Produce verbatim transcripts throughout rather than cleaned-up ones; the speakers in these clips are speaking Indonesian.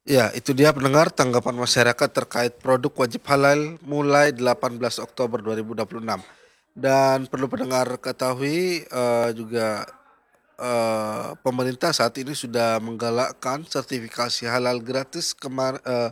Ya, itu dia pendengar tanggapan masyarakat terkait produk wajib halal mulai delapan belas Oktober dua ribu dua puluh enam. Dan perlu pendengar ketahui eh, juga eh, pemerintah saat ini sudah menggalakkan sertifikasi halal gratis kemar eh,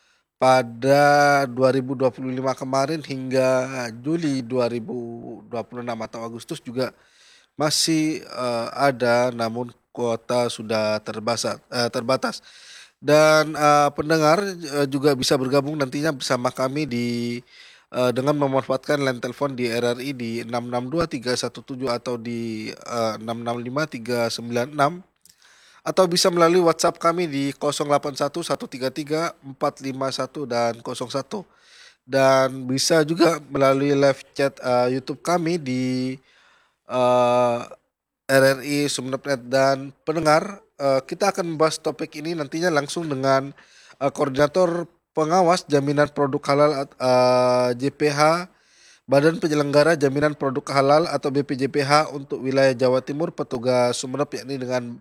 pada dua ribu dua puluh lima kemarin hingga Juli dua ribu dua puluh enam atau Agustus juga masih eh, ada, namun kuota sudah terbasa- eh, terbatas. Dan eh, pendengar eh, juga bisa bergabung nantinya bersama kami di eh, dengan memanfaatkan line telepon di R R I di enam enam dua tiga satu tujuh atau di eh, enam enam lima tiga sembilan enam, atau bisa melalui WhatsApp kami di nol delapan satu satu tiga tiga empat lima satu dan nol satu, dan bisa juga melalui live chat eh, YouTube kami di eh, R R I Sumeneb.net. Dan pendengar, eh, kita akan membahas topik ini nantinya langsung dengan eh, Koordinator Pengawas Jaminan Produk Halal eh, J P H, Badan Penyelenggara Jaminan Produk Halal atau B P J P H untuk wilayah Jawa Timur, petugas Sumeneb, yakni dengan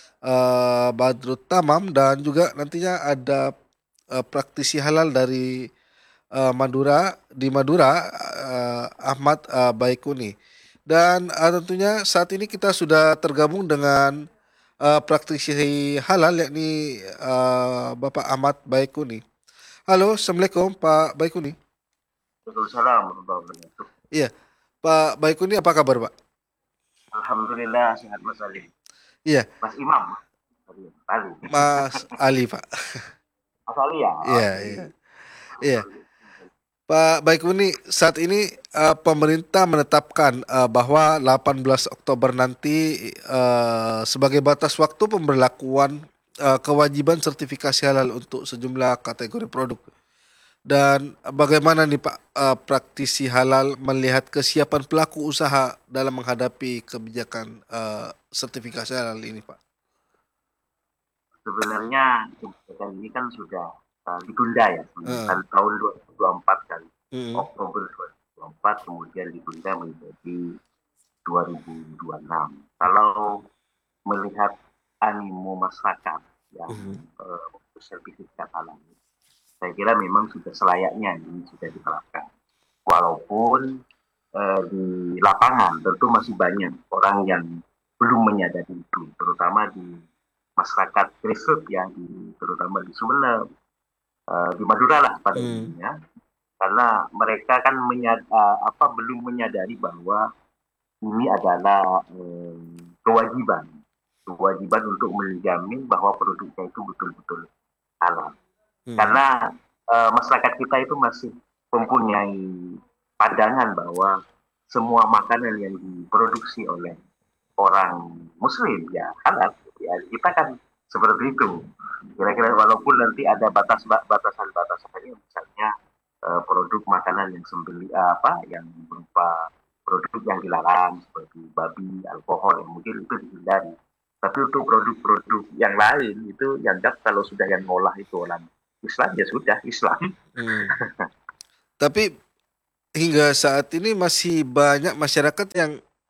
eh, Badrut Tamam, dan juga nantinya ada eh, praktisi halal dari eh, Madura di Madura, eh, Ahmad eh, Baikuni. Dan eh, tentunya saat ini kita sudah tergabung dengan eh, praktisi halal yakni eh, Bapak Ahmad Baikuni. Halo, Assalamualaikum Pak Baikuni. Waalaikumsalam warahmatullahi wabarakatuh. Iya, Pak Baikuni, apa kabar Pak? Alhamdulillah sehat Mas Ali. Iya, Mas Imam. Sorry, Ali. Mas Ali Pak. Mas Ali ya? Iya, Oke. iya, iya. Pak Baikuni, saat ini eh, pemerintah menetapkan eh, bahwa delapan belas Oktober nanti eh, sebagai batas waktu pemberlakuan eh, kewajiban sertifikasi halal untuk sejumlah kategori produk. Dan bagaimana nih Pak eh, praktisi halal melihat kesiapan pelaku usaha dalam menghadapi kebijakan eh, sertifikasi halal ini, Pak? Sebenarnya kebijakan ini kan sudah uh, ditunda ya. Eh, Kan tahun dua ribu dua puluh empat kan. mm, Oktober dua ribu dua puluh empat kemudian ditunda menjadi dua ribu dua puluh enam. Kalau melihat animo masyarakat yang mm, uh, sertifikat halal, saya kira memang sudah selayaknya ini sudah diterapkan. Walaupun eh, di lapangan tentu masih banyak orang yang belum menyadari itu, terutama di masyarakat grassroots ya, di, terutama di Sumeneb, eh, di Madura lah pada mm, umumnya, karena mereka kan menyad, eh, apa belum menyadari bahwa ini adalah eh, kewajiban, kewajiban untuk menjamin bahwa produknya itu betul-betul halal. mm, Karena eh, masyarakat kita itu masih mempunyai pandangan bahwa semua makanan yang diproduksi oleh orang Muslim ya halal. Ya, kita kan seperti itu. Kira-kira walaupun nanti ada batas batasan-batasannya, misalnya eh, produk makanan yang sembeli apa yang berupa produk yang dilarang seperti babi, alkohol yang mungkin itu dihindari. Tapi untuk produk-produk yang lain itu yang kalau sudah yang ngolah itu orang Islam ya sudah Islam. mm. Tapi hingga saat ini masih banyak masyarakat yang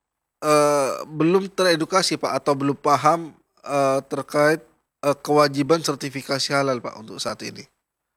eh, belum teredukasi Pak, atau belum paham eh, terkait eh, kewajiban sertifikasi halal Pak untuk saat ini.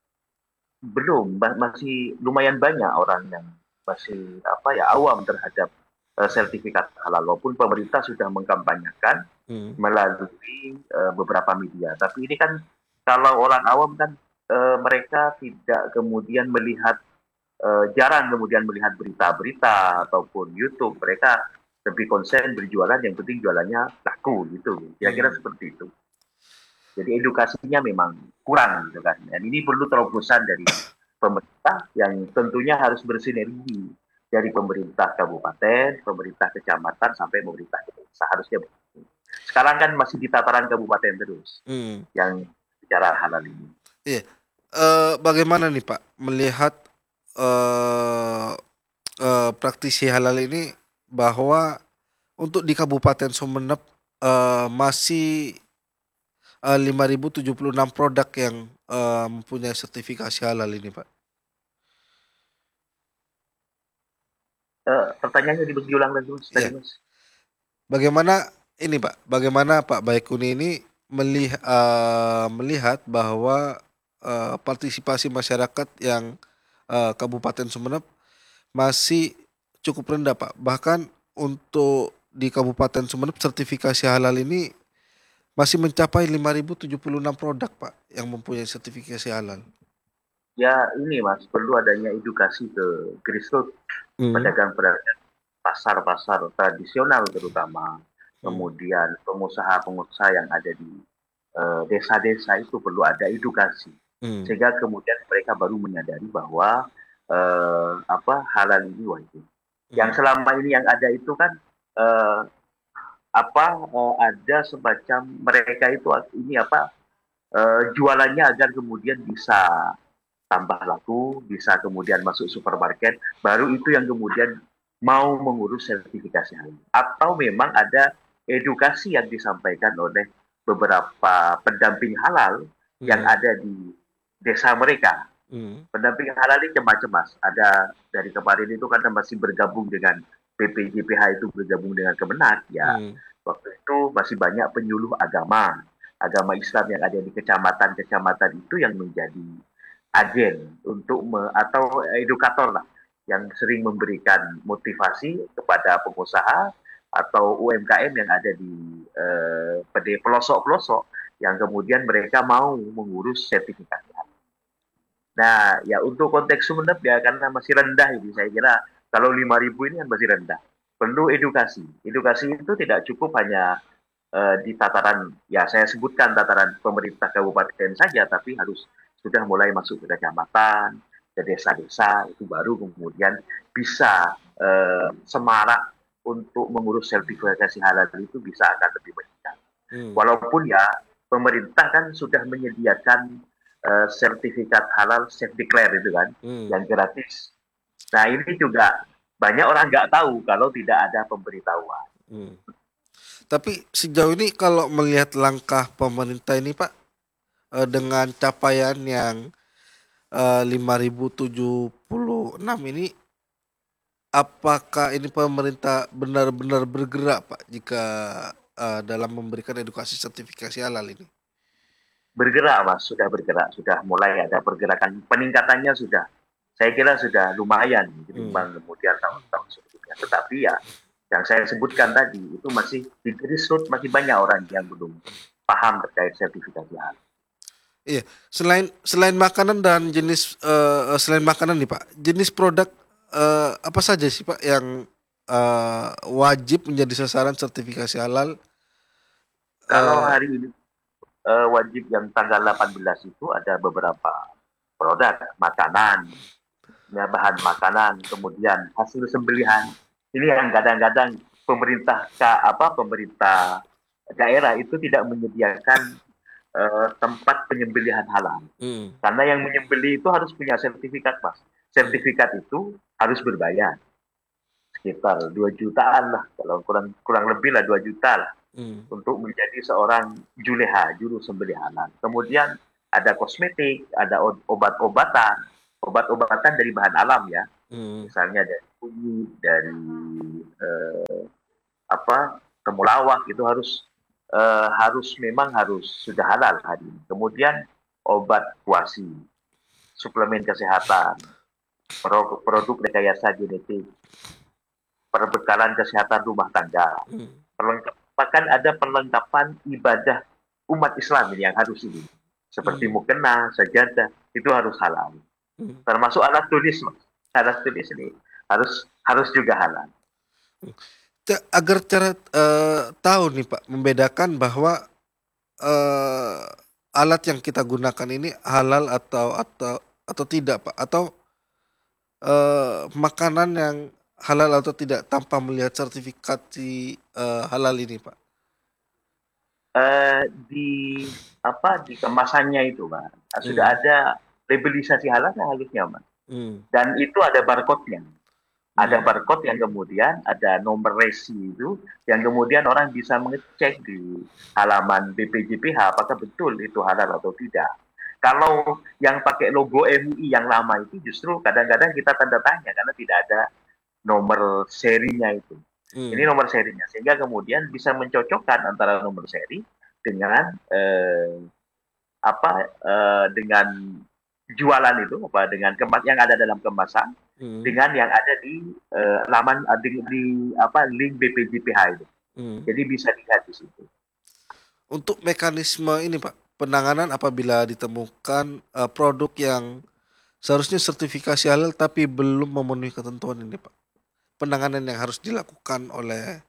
Belum, masih lumayan banyak orang yang masih apa ya awam terhadap uh, sertifikat halal walaupun pemerintah sudah mengkampanyekan Hmm. melalui uh, beberapa media. Tapi ini kan kalau orang awam kan uh, mereka tidak kemudian melihat uh, jarang kemudian melihat berita-berita ataupun YouTube. Mereka lebih konsen berjualan, yang penting jualannya laku gitu. Kira-kira Hmm. seperti itu. Jadi edukasinya memang kurang gitu kan. Dan ini perlu terobosan dari pemerintah yang tentunya harus bersinergi dari pemerintah kabupaten, pemerintah kecamatan sampai pemerintah desa. Harusnya begitu. Sekarang kan masih di tataran kabupaten terus Hmm. yang bicara halal ini. Iya. Eh, bagaimana nih Pak melihat eh eh, praktisi halal ini, bahwa untuk di Kabupaten Sumeneb eh, masih eh, lima ribu tujuh puluh enam produk yang eh, mempunyai sertifikasi halal ini Pak. Eh, pertanyaannya diulang lagi mas, tadi Ya, mas. bagaimana ini Pak? Bagaimana Pak Baikuni ini melih eee, melihat bahwa, eee, partisipasi masyarakat yang, eee, Kabupaten Sumeneb masih cukup rendah, Pak. Bahkan untuk di Kabupaten Sumeneb sertifikasi halal ini masih mencapai lima ribu tujuh puluh enam produk, Pak, yang mempunyai sertifikasi halal. Ya ini Mas, perlu adanya edukasi ke grassroots, Mmm, pedagang-pedagang, pasar-pasar tradisional terutama, mhm, kemudian pengusaha-pengusaha yang ada di eh, desa-desa itu perlu ada edukasi, mmm, sehingga kemudian mereka baru menyadari bahwa eh, apa halal ini wajib. Yang mhm, selama ini yang ada itu kan eh, apa eh, ada semacam mereka itu ini apa eh, jualannya agar kemudian bisa tambah laku, bisa kemudian masuk supermarket, baru itu yang kemudian mau mengurus sertifikasi halal. Atau memang ada edukasi yang disampaikan oleh beberapa pendamping halal yang mhm, ada di desa mereka. mhm, Pendamping halal ini macam mas. Ada dari kemarin itu karena masih bergabung dengan B P J P H itu bergabung dengan Kemenak, ya mhm, waktu itu masih banyak penyuluh agama, agama Islam yang ada di kecamatan-kecamatan itu yang menjadi agen untuk me, atau edukator lah yang sering memberikan motivasi kepada pengusaha atau U M K M yang ada di eh, pelosok-pelosok yang kemudian mereka mau mengurus sertifikat. Nah, ya untuk konteks Sumeneb ya karena masih rendah ini, saya kira kalau lima ribu ini kan masih rendah. Perlu edukasi. Edukasi itu tidak cukup hanya eh, di tataran, ya saya sebutkan tataran pemerintah kabupaten saja, tapi harus sudah mulai masuk ke kecamatan, ke desa-desa, itu baru kemudian bisa eh, semarak untuk mengurus sertifikasi halal itu bisa akan lebih meningkat. mmm, Walaupun ya pemerintah kan sudah menyediakan eh, sertifikat halal self declare itu kan, mmm, yang gratis. Nah ini juga banyak orang nggak tahu kalau tidak ada pemberitahuan. mmm. Tapi sejauh ini kalau melihat langkah pemerintah ini, Pak, eee, dengan capaian yang, eee, lima ribu tujuh puluh enam ini, apakah ini pemerintah benar-benar bergerak, Pak, jika, eee, dalam memberikan edukasi sertifikasi halal ini? Bergerak mas, sudah bergerak, sudah mulai ada pergerakan, peningkatannya sudah, saya kira sudah lumayan Mmm, ketimbang kemudian tahun-tahun sebelumnya. Tetapi ya, yang saya sebutkan tadi itu masih di grassroots masih banyak orang yang belum paham terkait sertifikasi halal. iya. Selain selain makanan dan jenis, eee, selain makanan nih, Pak, jenis produk, eee, apa saja sih, Pak, yang, eee, wajib menjadi sasaran sertifikasi halal? Kalau Eee hari ini eh, wajib yang tanggal delapan belas itu ada beberapa produk makanan, ya, bahan makanan, kemudian hasil sembelihan. Ini yang kadang-kadang pemerintah apa pemerintah daerah itu tidak menyediakan eh, tempat penyembelihan halal. mhm, Karena yang menyembelih itu harus punya sertifikat, Mas. mmm, Sertifikat itu harus berbayar sekitar dua jutaan lah, kalau kurang kurang lebih lah dua juta lah mmm, untuk menjadi seorang juleha, juru sembelih halal. Kemudian ada kosmetik, ada obat-obatan, obat-obatan dari bahan alam ya, mhm, misalnya dari kunyit, dari eh, apa temulawak itu harus eh, harus memang harus sudah halal hari ini. Kemudian obat kuasi, suplemen kesehatan, produk, produk rekayasa genetik, perbekalan kesehatan rumah tangga, mmm, perlengkap, bahkan ada perlengkapan ibadah umat Islam ini yang harus ini. Seperti mmm, mukena, sajadah, itu harus halal. mhm, Termasuk alat tulis, Mas. Alat tulis ini harus harus juga halal. mmm. Ca agar cara, eee, tahu nih, Pak, membedakan bahwa, eee, alat yang kita gunakan ini halal atau atau atau tidak, Pak? Atau, eee, makanan yang halal atau tidak tanpa melihat sertifikasi, eee, halal ini, Pak? Eh, di apa di kemasannya itu, Mas, sudah Mmm, ada labelisasi halalnya harusnya, Mas. mmm, Dan itu ada barcode-nya. Ada mmm, barcode yang kemudian ada nomor resi itu yang kemudian orang bisa mengecek di halaman B P J P H apakah betul itu halal atau tidak. Kalau yang pakai logo M U I yang lama itu justru kadang-kadang kita tanda tanya karena tidak ada nomor serinya itu. Ini mmm, nomor serinya sehingga kemudian bisa mencocokkan antara nomor seri dengan eh, apa eh, dengan jualan itu apa dengan kemas yang ada dalam kemasan Hmm. dengan yang ada di eh, laman eh, di, di apa link B P J P H itu. Hmm. Jadi bisa dilihat di situ. Untuk mekanisme ini Pak, penanganan apabila ditemukan eh, produk yang seharusnya sertifikasi halal tapi belum memenuhi ketentuan ini Pak. Penanganan yang harus dilakukan oleh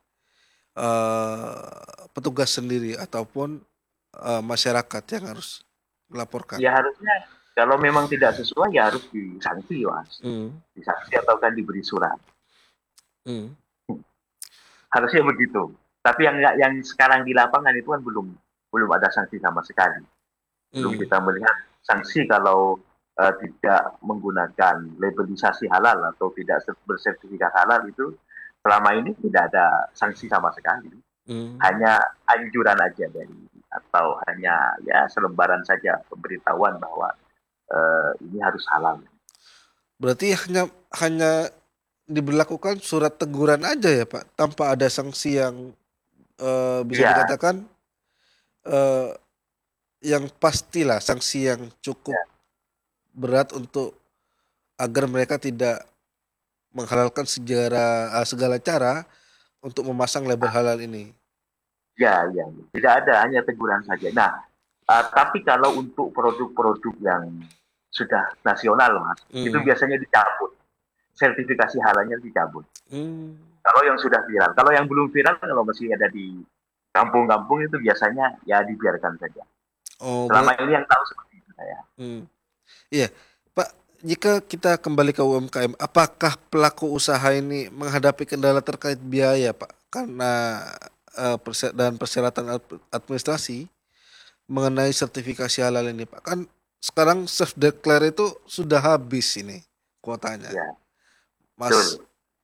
eh, petugas sendiri ataupun eh, masyarakat yang harus melaporkan. Ya harusnya kalau memang tidak sesuai ya harus disanksi, Mas. Hmm. Disanksi atau kan diberi surat. Hmm. Harusnya begitu. Tapi yang yang sekarang di lapangan itu kan belum belum ada sanksi sama sekali. Belum Hmm. kita melihat sanksi kalau uh, tidak menggunakan labelisasi halal atau tidak bersertifikat halal itu selama ini tidak ada sanksi sama sekali. Hmm. Hanya anjuran aja dari atau hanya ya selembaran saja pemberitahuan bahwa uh, ini harus halal. Berarti hanya hanya diberlakukan surat teguran aja ya Pak, tanpa ada sanksi yang eh, bisa Iya, dikatakan eh, yang pastilah sanksi yang cukup ya, berat untuk agar mereka tidak menghalalkan segala eh, segala cara untuk memasang label halal ini. ya, ya, tidak ada hanya teguran saja. Nah, uh, tapi kalau untuk produk-produk yang sudah nasional, Mas, itu Hmm. biasanya dicabut. Sertifikasi halalnya dicabut. Hmm. Kalau yang sudah viral, kalau yang belum viral, kalau masih ada di kampung-kampung itu biasanya ya dibiarkan saja. Oh, Selama berat. ini yang tahu seperti itu saya. Hmm. Iya, Pak. Jika kita kembali ke U M K M, apakah pelaku usaha ini menghadapi kendala terkait biaya, Pak? Karena eh, perse- dan persyaratan ad- administrasi mengenai sertifikasi halal ini, Pak. Kan sekarang self declare itu sudah habis ini kuotanya, Ya, Mas. betul.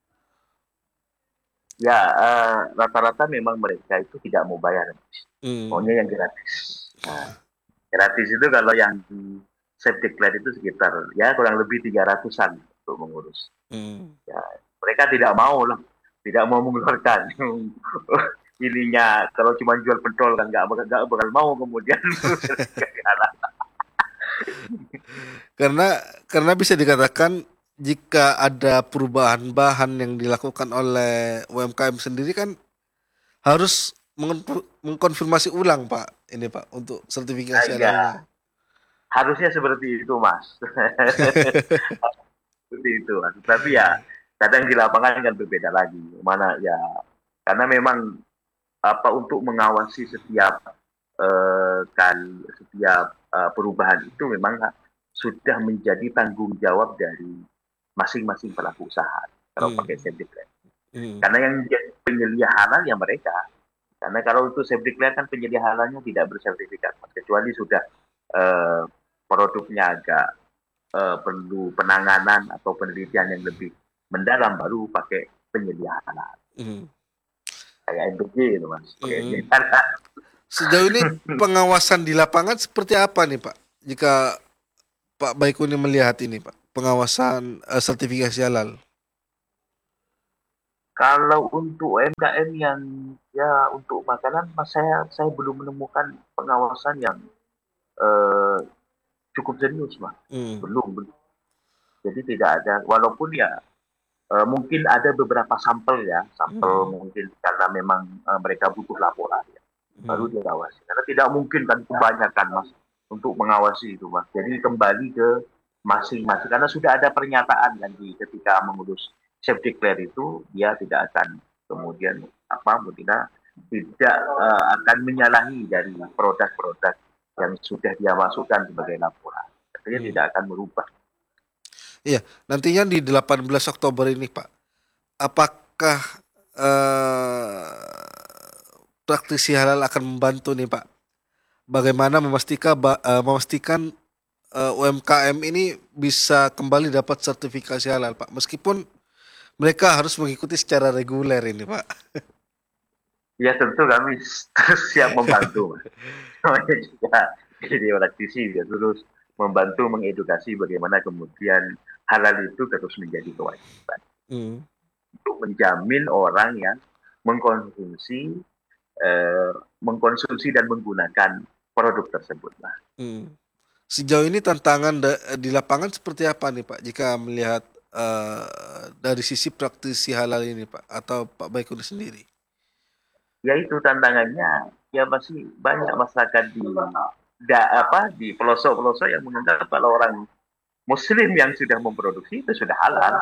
Ya, uh, rata-rata memang mereka itu tidak mau bayar. Hmm. Maunya yang gratis. Nah, gratis itu kalau yang di self declare itu sekitar ya kurang lebih tiga ratusan untuk mengurus. Hmm. Ya, mereka tidak mau lah, tidak mau mengeluarkan ininya. Kalau cuma jual pentol kan nggak bakal, nggak bakal mau kemudian. Karena karena bisa dikatakan jika ada perubahan bahan yang dilakukan oleh U M K M sendiri kan harus mengonfir- mengkonfirmasi ulang Pak ini Pak untuk Nah, sertifikasi ya, halalnya. harusnya seperti itu mas. Seperti itu mas. Tapi ya kadang di lapangan kan berbeda lagi. Mana ya karena memang apa untuk mengawasi setiap eh, kali setiap eh, perubahan itu memang sudah menjadi tanggung jawab dari masing-masing pelaku usaha kalau pakai Hmm. self declare. Hmm. Karena yang menjadi penyelia halal ya mereka. Karena kalau untuk self declare kan penyelia halalnya tidak bersertifikat, kecuali sudah eh, produknya agak eh, perlu penanganan atau penelitian yang lebih mendalam baru pakai penyelia halal. Hmm. Kayak M P G itu mas, pakai Hmm. penyelia halal. Sejauh ini pengawasan di lapangan seperti apa nih Pak? Jika Pak Baikuni melihat ini Pak, pengawasan eh, sertifikasi halal. Kalau untuk U M K M yang ya untuk makanan, mas saya saya belum menemukan pengawasan yang eh, cukup serius, mas. Hmm. Belum, belum. Jadi tidak ada. Walaupun ya eh, mungkin ada beberapa sampel ya, sampel Hmm. mungkin karena memang eh, mereka butuh laporan ya, baru Hmm. diawasi. Karena tidak mungkin kan kebanyakan mas untuk mengawasi itu mas. Jadi kembali ke masing-masing karena sudah ada pernyataan kan di ketika mengurus self declare itu dia tidak akan kemudian apa tidak tidak uh, akan menyalahi dari produk-produk yang sudah dia masukkan sebagai laporan. Artinya Hmm. tidak akan merubah. Iya, nantinya di delapan belas Oktober ini Pak, apakah eh, praktisi halal akan membantu nih Pak? Bagaimana memastikan ba- eh, memastikan eh, U M K M ini bisa kembali dapat sertifikasi halal Pak, meskipun mereka harus mengikuti secara reguler ini Pak. Ya tentu kami terus siap membantu. Namanya juga jadi praktisi ya terus membantu mengedukasi bagaimana kemudian halal itu terus menjadi kewajiban Hmm. untuk menjamin orang yang mengkonsumsi eh, mengkonsumsi dan menggunakan produk tersebut, Mas. Hmm. Sejauh ini tantangan da di lapangan seperti apa nih, Pak, jika melihat, eee, dari sisi praktisi halal ini, Pak, atau Pak Baikuni sendiri? Ya itu tantangannya, ya masih banyak masyarakat di da apa, di pelosok-pelosok yang menganggap kalau orang muslim yang sudah memproduksi itu sudah halal.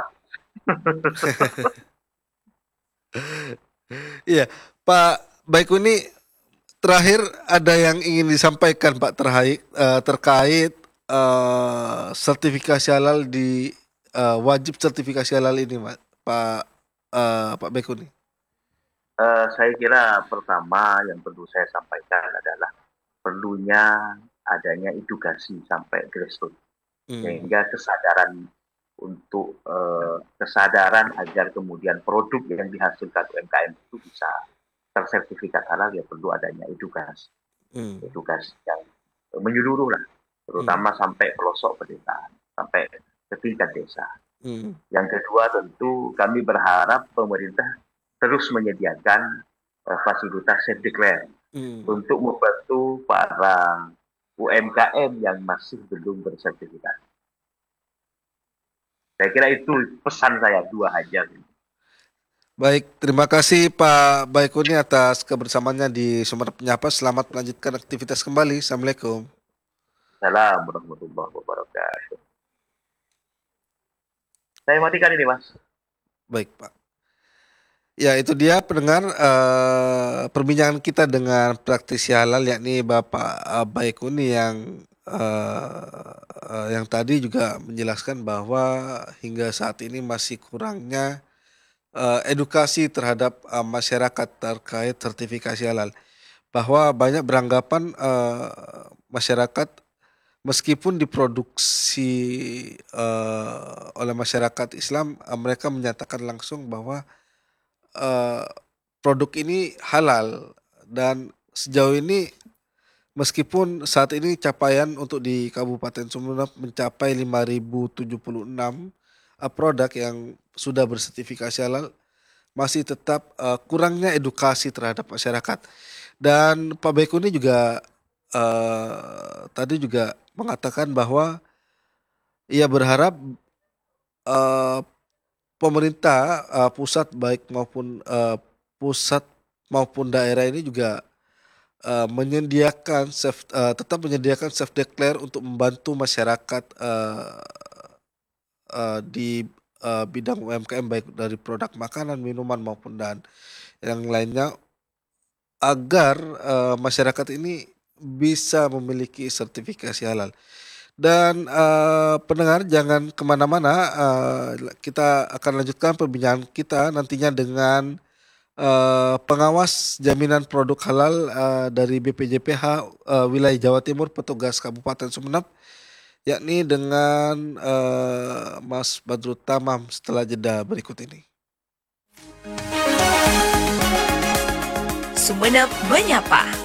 Iya, Pak Baikuni, terakhir ada yang ingin disampaikan, Pak, terhait eee, terkait, eee, sertifikasi halal di eee, wajib sertifikasi halal ini, Pak Pak, eee, Pak Baikuni? Eee, saya kira pertama yang perlu saya sampaikan adalah perlunya adanya edukasi sampai grassroots, Mmm. sehingga kesadaran untuk, eee, kesadaran agar kemudian produk yang dihasilkan U M K M itu bisa tersertifikat halal, ya perlu adanya edukasi. Mmm. Edukasi yang menyeluruh lah, Mmm. terutama sampai pelosok pedesaan, sampai ke tingkat desa. Mhm. Yang kedua tentu kami berharap pemerintah terus menyediakan uh, fasilitas self declare Mmm. untuk membantu para U M K M yang masih belum bersertifikat. Saya kira itu pesan saya, dua aja. Baik, terima kasih Pak Baikuni atas kebersamaannya di Sumerep Menyapa. Selamat melanjutkan aktivitas kembali. Assalamualaikum. Assalamualaikum warahmatullahi wabarakatuh. Saya matikan ini, Mas. Baik, Pak. Ya, itu dia pendengar, eee, perbincangan kita dengan praktisi halal yakni Bapak, eee, Baikuni yang, eee, yang tadi juga menjelaskan bahwa hingga saat ini masih kurangnya, eee, edukasi terhadap, eee, masyarakat terkait sertifikasi halal. Bahwa banyak beranggapan, eee, masyarakat meskipun diproduksi, eee, oleh masyarakat Islam, eee, mereka menyatakan langsung bahwa Eee, produk ini halal dan sejauh ini meskipun saat ini capaian untuk di Kabupaten Sumeneb mencapai lima ribu tujuh puluh enam, eee, produk yang sudah bersertifikasi halal, masih tetap, eee, kurangnya edukasi terhadap masyarakat. Dan Pak Baikuni juga, eee, tadi juga mengatakan bahwa ia berharap, eee, pemerintah, eee, pusat baik maupun, eee, pusat maupun daerah ini juga, eee, menyediakan self eee, tetap menyediakan self declare untuk membantu masyarakat, eee eee, di, eee, bidang U M K M baik dari produk makanan, minuman maupun dan yang lainnya agar, eee, masyarakat ini bisa memiliki sertifikasi halal. Dan, eee, pendengar jangan kemana-mana, eee, kita akan lanjutkan perbincangan kita nantinya dengan, eee, pengawas jaminan produk halal, eee, dari B P J P H, eee, wilayah Jawa Timur, petugas Kabupaten Sumeneb, yakni dengan, eee, Mas Badrut Tamam setelah jeda berikut ini. Sumeneb Menyapa.